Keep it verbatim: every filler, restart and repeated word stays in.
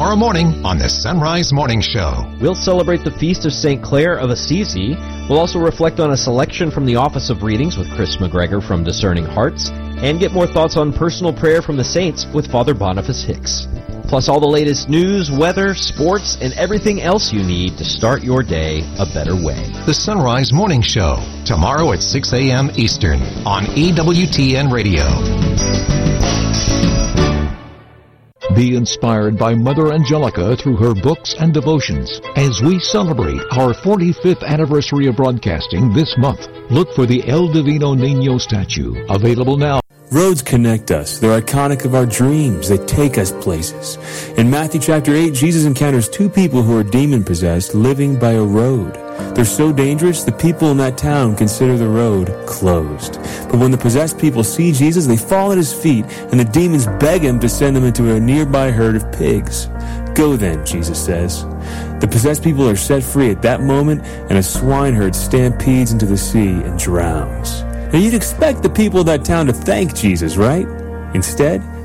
tomorrow morning on the Sunrise Morning Show. We'll celebrate the feast of Saint Clare of Assisi. We'll also reflect on a selection from the Office of Readings with Chris McGregor from Discerning Hearts, and get more thoughts on personal prayer from the saints with Father Boniface Hicks. Plus all the latest news, weather, sports, and everything else you need to start your day a better way. The Sunrise Morning Show, tomorrow at six a.m. Eastern on E W T N Radio. Be inspired by Mother Angelica through her books and devotions as we celebrate our forty-fifth anniversary of broadcasting this month. Look for the El Divino Niño statue, available now. Roads connect us. They're iconic of our dreams. They take us places. In Matthew chapter eight, Jesus encounters two people who are demon-possessed living by a road. They're so dangerous, the people in that town consider the road closed. But when the possessed people see Jesus, they fall at his feet, and the demons beg him to send them into a nearby herd of pigs. Go then, Jesus says. The possessed people are set free at that moment, and a swineherd stampedes into the sea and drowns. Now you'd expect the people of that town to thank Jesus, right? Instead,